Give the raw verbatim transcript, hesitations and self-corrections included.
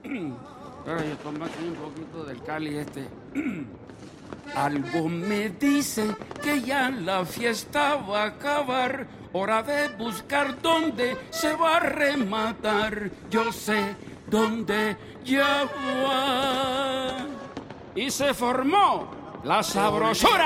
Ahora yo tomo aquí un poquito del Cali este. Algo me dice que ya la fiesta va a acabar. Hora de buscar dónde se va a rematar. Yo sé dónde ya va. Y se formó la sabrosura.